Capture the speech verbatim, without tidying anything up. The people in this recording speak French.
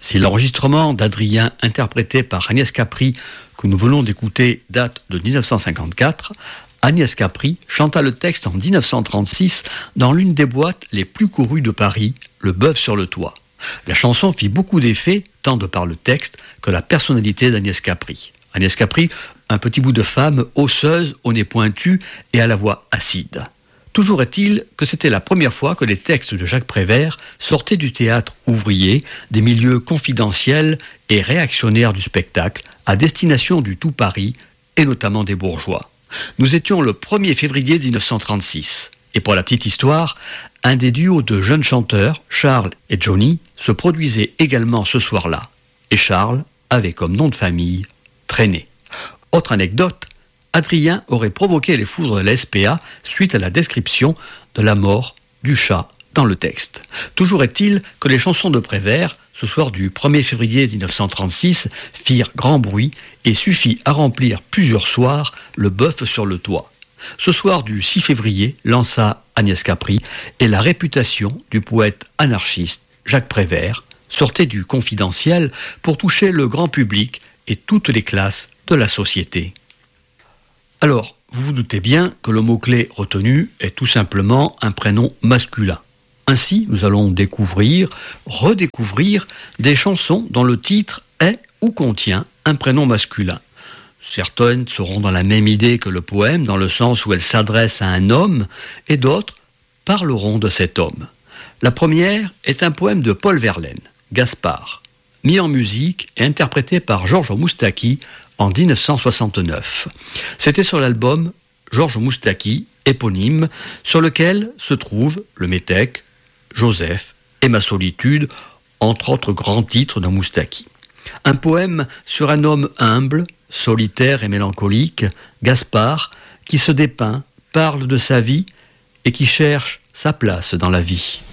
Si l'enregistrement d'Adrien interprété par Agnès Capri que nous venons d'écouter date de dix-neuf cent cinquante-quatre, Agnès Capri chanta le texte en dix-neuf cent trente-six dans l'une des boîtes les plus courues de Paris, le Bœuf sur le toit. La chanson fit beaucoup d'effet, tant de par le texte que la personnalité d'Agnès Capri. Agnès Capri, un petit bout de femme osseuse, au nez pointu et à la voix acide. Toujours est-il que c'était la première fois que les textes de Jacques Prévert sortaient du théâtre ouvrier, des milieux confidentiels et réactionnaires du spectacle, à destination du tout Paris, et notamment des bourgeois. Nous étions le premier février dix-neuf cent trente-six, et pour la petite histoire, un des duos de jeunes chanteurs, Charles et Johnny, se produisait également ce soir-là, et Charles avait comme nom de famille Traîné. Autre anecdote, Adrien aurait provoqué les foudres de la S P A suite à la description de la mort du chat dans le texte. Toujours est-il que les chansons de Prévert, ce soir du premier février dix-neuf cent trente-six, firent grand bruit et suffit à remplir plusieurs soirs le Bœuf sur le toit. Ce soir du six février lança Agnès Capri et la réputation du poète anarchiste Jacques Prévert sortait du confidentiel pour toucher le grand public et toutes les classes de la société. Alors, vous vous doutez bien que le mot-clé retenu est tout simplement un prénom masculin. Ainsi, nous allons découvrir, redécouvrir des chansons dont le titre est ou contient un prénom masculin. Certaines seront dans la même idée que le poème, dans le sens où elles s'adressent à un homme, et d'autres parleront de cet homme. La première est un poème de Paul Verlaine, Gaspard, mis en musique et interprété par Georges Moustaki en dix-neuf cent soixante-neuf. C'était sur l'album Georges Moustaki, éponyme, sur lequel se trouvent Le Métèque, Joseph et Ma solitude, entre autres grands titres de Moustaki. Un poème sur un homme humble, solitaire et mélancolique, Gaspard, qui se dépeint, parle de sa vie et qui cherche sa place dans la vie.